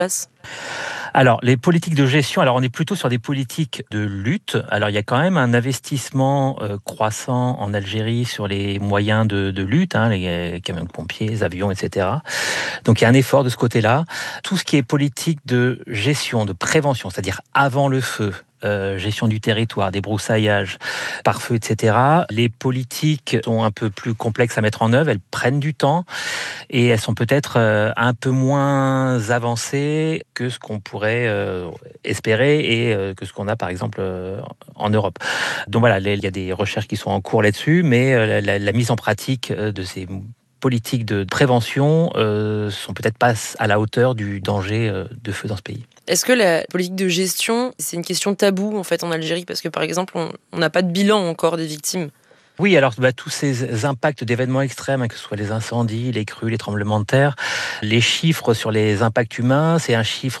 place ? Alors, les politiques de gestion, on est plutôt sur des politiques de lutte. Alors, il y a quand même un investissement croissant en Algérie sur les moyens de lutte, les camions de pompiers, les avions, etc. Donc, il y a un effort de ce côté-là. Tout ce qui est politique de gestion, de prévention, c'est-à-dire avant le feu, gestion du territoire, débroussaillage, pare-feu, etc. Les politiques sont un peu plus complexes à mettre en œuvre, elles prennent du temps et elles sont peut-être un peu moins avancées que ce qu'on pourrait espérer et que ce qu'on a par exemple en Europe. Donc voilà, il y a des recherches qui sont en cours là-dessus, mais la mise en pratique de ces politiques de prévention sont peut-être pas à la hauteur du danger de feu dans ce pays. Est-ce que la politique de gestion, c'est une question taboue en fait en Algérie ? Parce que par exemple, on n'a pas de bilan encore des victimes. Oui, alors tous ces impacts d'événements extrêmes, que ce soit les incendies, les crues, les tremblements de terre, les chiffres sur les impacts humains, c'est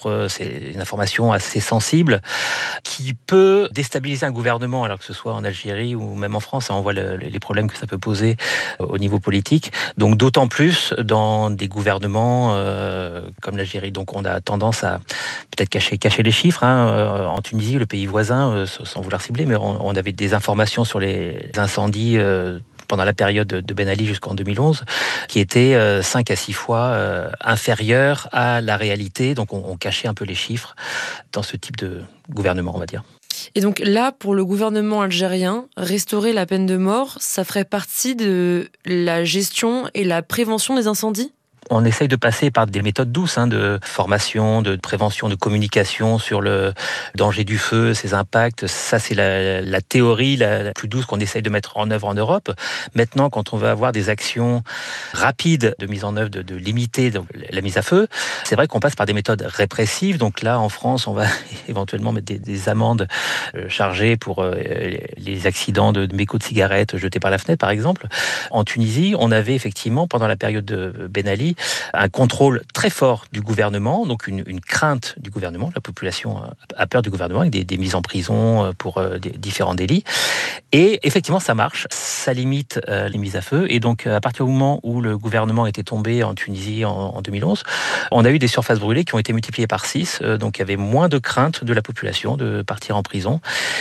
une information assez sensible qui peut déstabiliser un gouvernement, alors que ce soit en Algérie ou même en France. On voit les problèmes que ça peut poser au niveau politique. Donc d'autant plus dans des gouvernements comme l'Algérie. Donc on a tendance à peut-être cacher les chiffres. En Tunisie, le pays voisin, sans vouloir cibler, mais on avait des informations sur les incendies pendant la période de Ben Ali jusqu'en 2011, qui étaient 5 à 6 fois inférieures à la réalité. Donc on cachait un peu les chiffres dans ce type de gouvernement, on va dire. Et donc là, pour le gouvernement algérien, restaurer la peine de mort, ça ferait partie de la gestion et la prévention des incendies ? On essaye de passer par des méthodes douces, de formation, de prévention, de communication sur le danger du feu, ses impacts. Ça, c'est la théorie la plus douce qu'on essaye de mettre en œuvre en Europe. Maintenant, quand on veut avoir des actions rapides de mise en œuvre, de limiter donc, la mise à feu, c'est vrai qu'on passe par des méthodes répressives. Donc là, en France, on va éventuellement mettre des amendes chargées pour les accidents de mégots de cigarettes jetés par la fenêtre, par exemple. En Tunisie, on avait effectivement, pendant la période de Ben Ali, un contrôle très fort du gouvernement, donc une crainte du gouvernement. La population a peur du gouvernement, avec des mises en prison pour différents délits. Et effectivement, ça marche, ça limite les mises à feu. Et donc, à partir du moment où le gouvernement était tombé en Tunisie en 2011, on a eu des surfaces brûlées qui ont été multipliées par 6. Donc, il y avait moins de crainte de la population de partir en prison,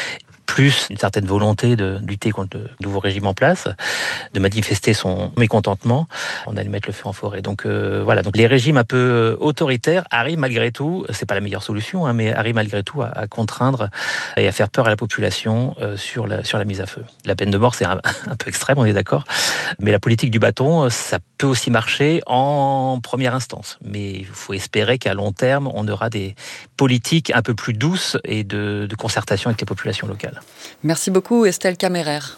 plus une certaine volonté de lutter contre le nouveau régime en place, de manifester son mécontentement. On allait mettre le feu en forêt. Donc voilà, donc les régimes un peu autoritaires arrivent malgré tout, c'est pas la meilleure solution, mais arrivent malgré tout à contraindre et à faire peur à la population sur la mise à feu. La peine de mort, c'est un peu extrême, on est d'accord, mais la politique du bâton, ça peut aussi marcher en première instance. Mais il faut espérer qu'à long terme, on aura des politiques un peu plus douces et de concertation avec les populations locales. Merci beaucoup Estelle Caméraire.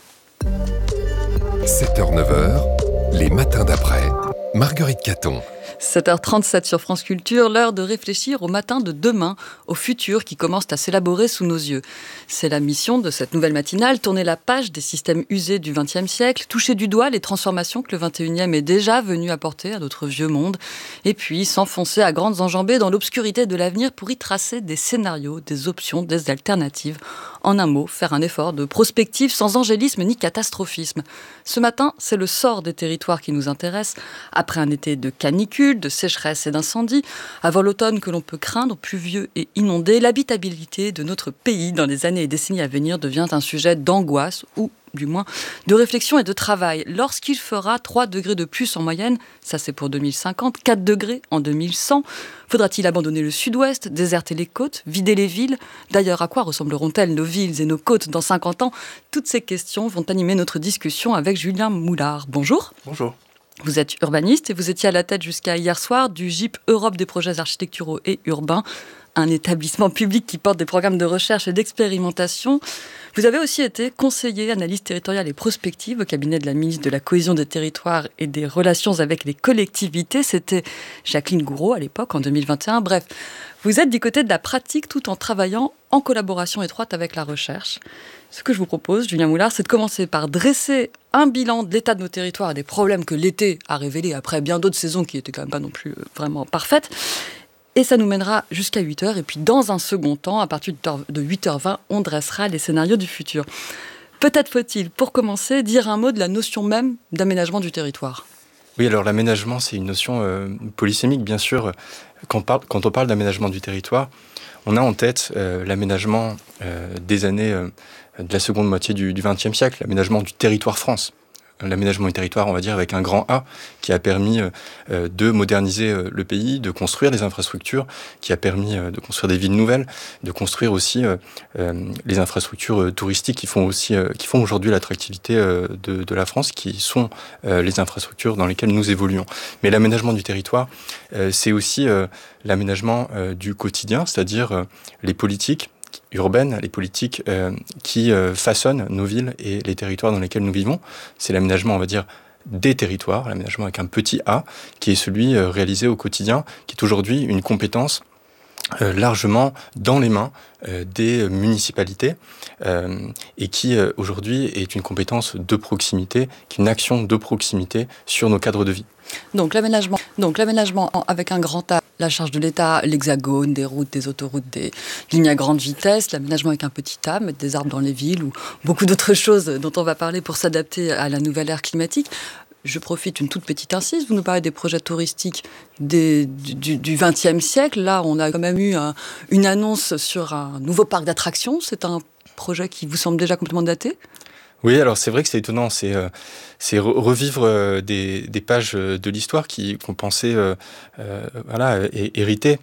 7h-9h, les matins d'après. Marguerite Caton. 7h37 sur France Culture, l'heure de réfléchir au matin de demain, au futur qui commence à s'élaborer sous nos yeux. C'est la mission de cette nouvelle matinale, tourner la page des systèmes usés du XXe siècle, toucher du doigt les transformations que le XXIe est déjà venu apporter à notre vieux monde, et puis s'enfoncer à grandes enjambées dans l'obscurité de l'avenir pour y tracer des scénarios, des options, des alternatives. En un mot, faire un effort de prospective sans angélisme ni catastrophisme. Ce matin, c'est le sort des territoires qui nous intéresse. Après un été de canicule, de sécheresse et d'incendie, avant l'automne que l'on peut craindre, pluvieux et inondé, l'habitabilité de notre pays dans les années et décennies à venir devient un sujet d'angoisse ou du moins de réflexion et de travail. Lorsqu'il fera 3 degrés de plus en moyenne, ça c'est pour 2050, 4 degrés en 2100, faudra-t-il abandonner le sud-ouest, déserter les côtes, vider les villes ? D'ailleurs, à quoi ressembleront-elles nos villes et nos côtes dans 50 ans ? Toutes ces questions vont animer notre discussion avec Julien Moulard. Bonjour. Bonjour. Vous êtes urbaniste et vous étiez à la tête jusqu'à hier soir du GIP Europe des projets architecturaux et urbains, un établissement public qui porte des programmes de recherche et d'expérimentation. Vous avez aussi été conseiller, analyse territoriale et prospective au cabinet de la ministre de la Cohésion des territoires et des relations avec les collectivités. C'était Jacqueline Gouraud à l'époque, en 2021. Bref, vous êtes du côté de la pratique tout en travaillant en collaboration étroite avec la recherche. Ce que je vous propose, Julien Moulard, c'est de commencer par dresser un bilan de l'état de nos territoires et des problèmes que l'été a révélés après bien d'autres saisons qui n'étaient quand même pas non plus vraiment parfaites. Et ça nous mènera jusqu'à 8h. Et puis dans un second temps, à partir de 8h20, on dressera les scénarios du futur. Peut-être faut-il, pour commencer, dire un mot de la notion même d'aménagement du territoire. Oui, alors l'aménagement, c'est une notion polysémique, bien sûr. Quand on parle d'aménagement du territoire, on a en tête l'aménagement des années de la seconde moitié du XXe siècle, l'aménagement du territoire France. L'aménagement du territoire, on va dire, avec un grand A, qui a permis de moderniser le pays, de construire des infrastructures, qui a permis de construire des villes nouvelles, de construire aussi les infrastructures touristiques qui font aujourd'hui l'attractivité de la France, qui sont les infrastructures dans lesquelles nous évoluons. Mais l'aménagement du territoire, c'est aussi l'aménagement du quotidien, c'est-à-dire les politiques urbaines, les politiques qui façonnent nos villes et les territoires dans lesquels nous vivons. C'est l'aménagement, on va dire, des territoires, l'aménagement avec un petit A, qui est celui réalisé au quotidien, qui est aujourd'hui une compétence largement dans les mains des municipalités et qui aujourd'hui est une compétence de proximité, qui est une action de proximité sur nos cadres de vie. Donc l'aménagement avec un grand A, la charge de l'État, l'hexagone, des routes, des autoroutes, des lignes à grande vitesse, l'aménagement avec un petit A, mettre des arbres dans les villes ou beaucoup d'autres choses dont on va parler pour s'adapter à la nouvelle ère climatique. Je profite une toute petite incise. Vous nous parlez des projets touristiques du XXe siècle. Là, on a quand même eu une annonce sur un nouveau parc d'attractions. C'est un projet qui vous semble déjà complètement daté ? Oui, alors c'est vrai que c'est étonnant, c'est revivre des pages de l'histoire qu'on pensait héritées,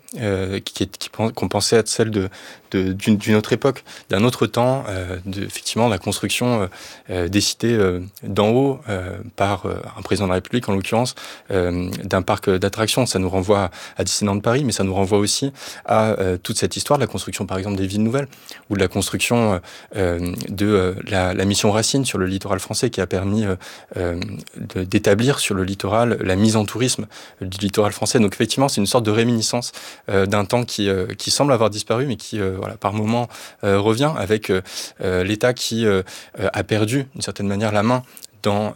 qu'on pensait être celles d'une autre époque, d'un autre temps, effectivement la construction décidée d'en haut par un président de la République en l'occurrence, d'un parc d'attractions. Ça nous renvoie à Disneyland Paris, mais ça nous renvoie aussi à toute cette histoire de la construction par exemple des villes nouvelles ou de la construction de la mission Racine sur le littoral français qui a permis d'établir sur le littoral la mise en tourisme du littoral français. Donc effectivement, c'est une sorte de réminiscence d'un temps qui semble avoir disparu, mais qui, par moment revient avec l'État qui a perdu, d'une certaine manière, la main dans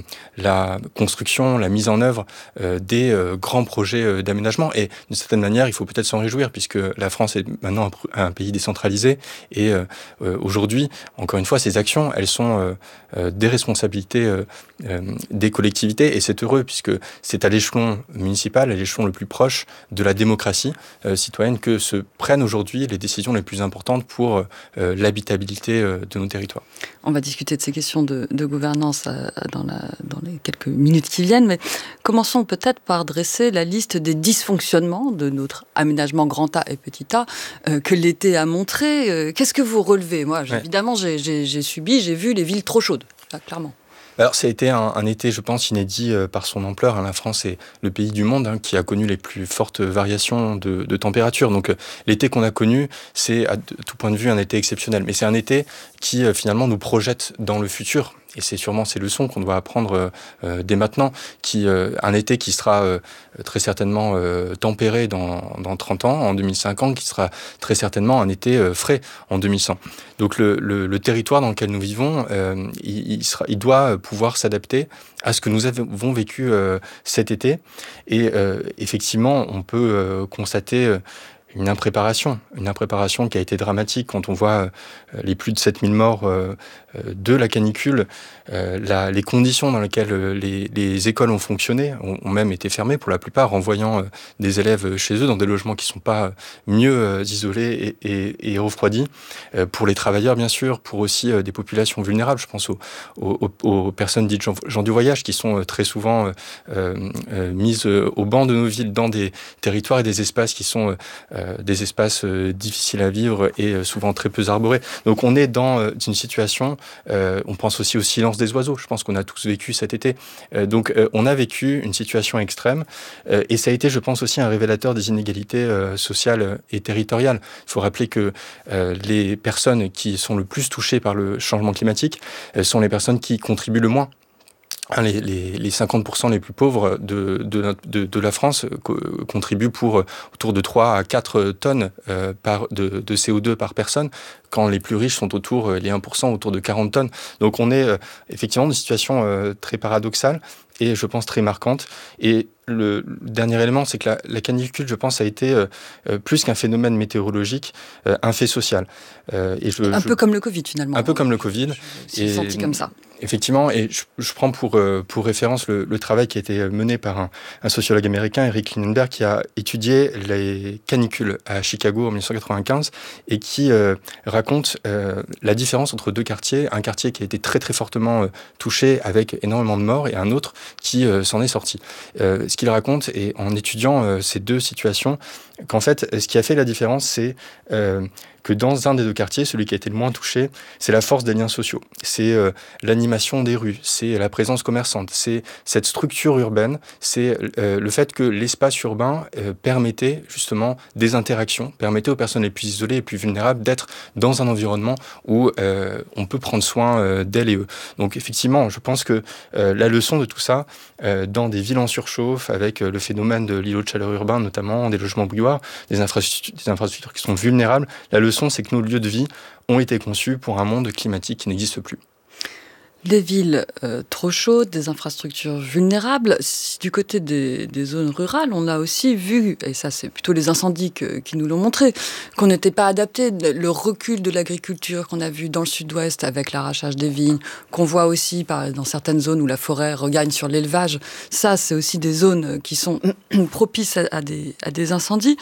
la construction, la mise en œuvre des grands projets d'aménagement. Et d'une certaine manière, il faut peut-être s'en réjouir, puisque la France est maintenant un pays décentralisé. Et aujourd'hui, encore une fois, ces actions, elles sont des responsabilités des collectivités. Et c'est heureux, puisque c'est à l'échelon municipal, à l'échelon le plus proche de la démocratie citoyenne, que se prennent aujourd'hui les décisions les plus importantes pour l'habitabilité de nos territoires. On va discuter de ces questions de gouvernance dans les quelques minutes qui viennent, mais commençons peut-être par dresser la liste des dysfonctionnements de notre aménagement grand A et petit A que l'été a montré. Qu'est-ce que vous relevez ? Moi, évidemment, j'ai vu les villes trop chaudes, là, clairement. Alors, ça a été un été, je pense, inédit par son ampleur. La France est le pays du monde qui a connu les plus fortes variations de température. Donc, l'été qu'on a connu, c'est à tout point de vue un été exceptionnel. Mais c'est un été qui, finalement, nous projette dans le futur. Et c'est sûrement ces leçons qu'on doit apprendre dès maintenant. Un été qui sera très certainement tempéré dans 30 ans, en 2050, qui sera très certainement un été frais en 2100. Donc le territoire dans lequel nous vivons, il doit pouvoir s'adapter à ce que nous avons vécu cet été. Et effectivement, on peut constater une impréparation qui a été dramatique quand on voit les plus de 7000 morts de la canicule, les conditions dans lesquelles les écoles ont fonctionné, ont même été fermées pour la plupart, renvoyant des élèves chez eux dans des logements qui ne sont pas mieux isolés et refroidis, pour les travailleurs bien sûr, pour aussi des populations vulnérables. Je pense aux personnes dites gens du voyage qui sont très souvent mises au banc de nos villes dans des territoires et des espaces qui sont des espaces difficiles à vivre et souvent très peu arborés. Donc on est dans une situation, on pense aussi au silence des oiseaux, je pense qu'on a tous vécu cet été. Donc on a vécu une situation extrême et ça a été, je pense, aussi un révélateur des inégalités sociales et territoriales. Il faut rappeler que les personnes qui sont le plus touchées par le changement climatique sont les personnes qui contribuent le moins. Les 50% les plus pauvres de la France contribuent pour autour de 3 à 4 tonnes de CO2 par personne, quand les plus riches sont les 1% autour de 40 tonnes. Donc on est effectivement dans une situation très paradoxale et je pense très marquante. Et le dernier élément, c'est que la canicule, je pense, a été plus qu'un phénomène météorologique, un fait social. Peu comme le Covid, finalement. Un peu comme le Covid. C'est senti comme ça. Effectivement, et je prends pour référence le travail qui a été mené par un sociologue américain, Eric Lindenberg, qui a étudié les canicules à Chicago en 1995 et qui raconte la différence entre deux quartiers. Un quartier qui a été très très fortement touché avec énormément de morts et un autre qui s'en est sorti. Ce qu'il raconte, et en étudiant ces deux situations, qu'en fait, ce qui a fait la différence, c'est que dans un des deux quartiers, celui qui a été le moins touché, c'est la force des liens sociaux. C'est l'animation des rues, c'est la présence commerçante, c'est cette structure urbaine, c'est le fait que l'espace urbain permettait justement des interactions, permettait aux personnes les plus isolées et les plus vulnérables d'être dans un environnement où on peut prendre soin d'elles et eux. Donc effectivement, je pense que la leçon de tout ça, dans des villes en surchauffe, avec le phénomène de l'îlot de chaleur urbain, notamment des logements bouilloires, des infrastructures qui sont vulnérables, la leçon, c'est que nos lieux de vie ont été conçus pour un monde climatique qui n'existe plus. Des villes trop chaudes, des infrastructures vulnérables. Du côté des zones rurales, on a aussi vu, et ça c'est plutôt les incendies qui nous l'ont montré, qu'on n'était pas adapté. Le recul de l'agriculture qu'on a vu dans le sud-ouest avec l'arrachage des vignes, qu'on voit aussi dans certaines zones où la forêt regagne sur l'élevage. Ça, c'est aussi des zones qui sont propices à des incendies.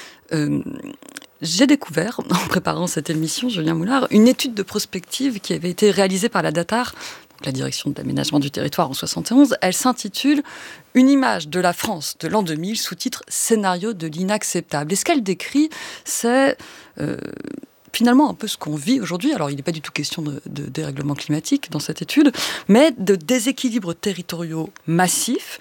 J'ai découvert, en préparant cette émission, Julien Moulard, une étude de prospective qui avait été réalisée par la DATAR, la direction de l'aménagement du territoire en 1971. Elle s'intitule « Une image de la France de l'an 2000 », sous-titre « Scénario de l'inacceptable ». Et ce qu'elle décrit, c'est finalement un peu ce qu'on vit aujourd'hui. Alors, il n'est pas du tout question de dérèglement climatique dans cette étude, mais de déséquilibres territoriaux massifs.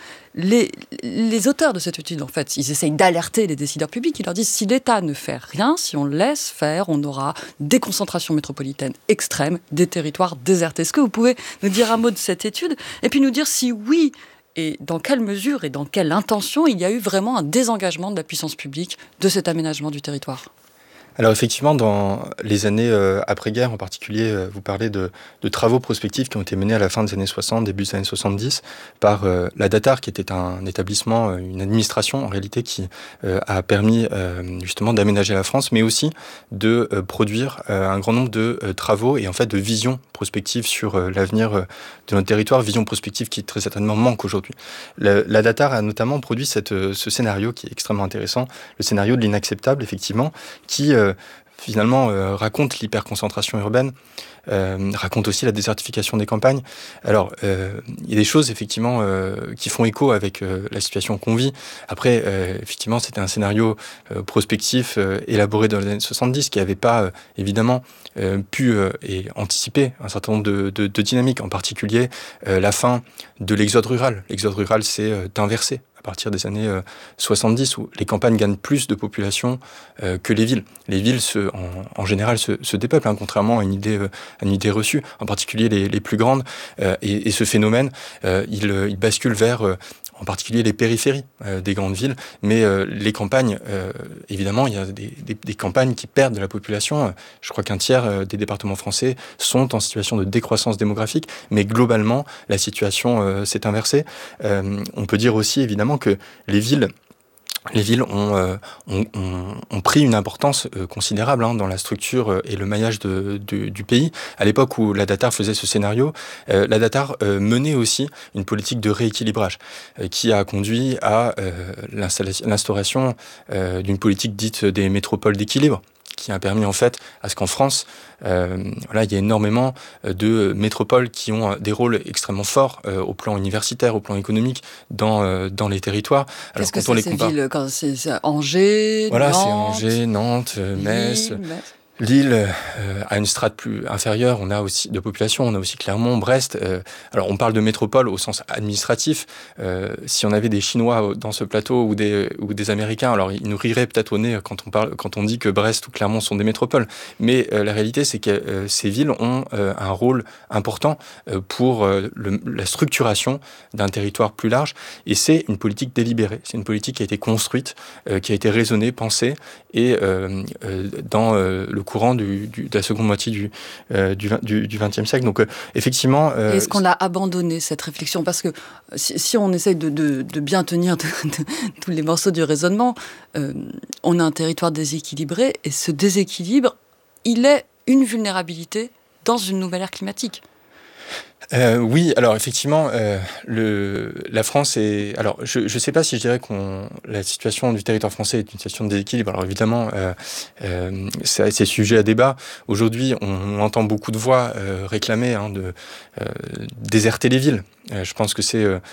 Les auteurs de cette étude, en fait, ils essayent d'alerter les décideurs publics. Ils leur disent, si l'État ne fait rien, si on laisse faire, on aura des concentrations métropolitaines extrêmes, des territoires désertés. Est-ce que vous pouvez nous dire un mot de cette étude et puis nous dire si oui, et dans quelle mesure et dans quelle intention il y a eu vraiment un désengagement de la puissance publique de cet aménagement du territoire ? Alors effectivement, dans les années après-guerre en particulier, vous parlez de travaux prospectifs qui ont été menés à la fin des années 60, début des années 70, par la DATAR, qui était un établissement, une administration en réalité, qui a permis justement d'aménager la France, mais aussi de produire un grand nombre de travaux et en fait de visions prospectives sur l'avenir de notre territoire, vision prospective qui très certainement manque aujourd'hui. La DATAR a notamment produit ce scénario qui est extrêmement intéressant, le scénario de l'inacceptable, effectivement, qui finalement raconte l'hyperconcentration urbaine, raconte aussi la désertification des campagnes. Alors, il y a des choses effectivement qui font écho avec la situation qu'on vit. Après, effectivement, c'était un scénario prospectif élaboré dans les années 70 qui n'avait pas évidemment pu et anticiper un certain nombre de dynamiques, en particulier la fin de l'exode rural. L'exode rural s'est inversé à partir des années 70, où les campagnes gagnent plus de population que les villes. Les villes, en général, se dépeuplent, hein, contrairement à une idée reçue, en particulier les plus grandes. Et ce phénomène, il bascule vers en particulier les périphéries des grandes villes, mais les campagnes, évidemment, il y a des campagnes qui perdent de la population. Je crois qu'un tiers des départements français sont en situation de décroissance démographique, mais globalement, la situation s'est inversée. On peut dire aussi, évidemment, que les villes ont pris une importance considérable dans la structure et le maillage du pays. À l'époque où la DATAR faisait ce scénario, la DATAR menait aussi une politique de rééquilibrage qui a conduit à l'instauration d'une politique dite des métropoles d'équilibre, qui a permis en fait à ce qu'en France, il y a énormément de métropoles qui ont des rôles extrêmement forts au plan universitaire, au plan économique, dans les territoires. Qu'est-ce que c'est ces villes quand c'est Angers, voilà, Nantes, c'est Angers, Nantes, Metz. Lille a une strate plus inférieure, on a aussi de population, on a aussi Clermont, Brest. Alors on parle de métropole au sens administratif. Si on avait des Chinois dans ce plateau ou des Américains, alors ils nous riraient peut-être au nez quand on dit que Brest ou Clermont sont des métropoles. Mais la réalité, c'est que ces villes ont un rôle important pour la structuration d'un territoire plus large. Et c'est une politique délibérée. C'est une politique qui a été construite, qui a été raisonnée, pensée, et dans le courant de la seconde moitié du XXe siècle. Donc, effectivement... Est-ce qu'on l'a abandonné, cette réflexion ? Parce que si on essaye de bien tenir tous les morceaux du raisonnement, on a un territoire déséquilibré, et ce déséquilibre, il est une vulnérabilité dans une nouvelle ère climatique. Oui, alors effectivement, la France est... Alors, je ne sais pas si je dirais que la situation du territoire français est une situation de déséquilibre. Alors évidemment, c'est sujet à débat. Aujourd'hui, on entend beaucoup de voix réclamer de déserter les villes. Je pense que c'est